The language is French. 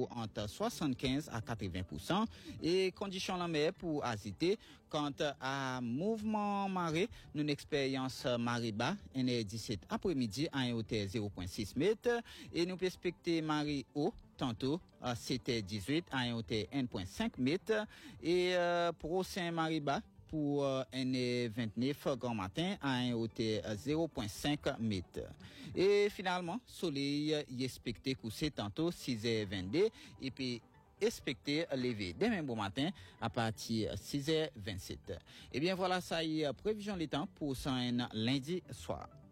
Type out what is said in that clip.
taux entre 75 à 80%. Et conditions la mer pour agiter. Quant à mouvement marée, nous expérience marée bas, est 17 après-midi à un hauteur 0,6 mètres. Et nous perspecter marée haut. Tantôt, c'était 18 à un hauteur 1,5 mètres. Et prochain marée bas pour un 29 grand matin à un hauteur 0,5 mètres. Et finalement, soleil y expecté coucher tantôt 6h22 et puis expecté lever demain bon matin à partir 6h27. Et bien voilà, ça y est, prévision les temps pour un lundi soir.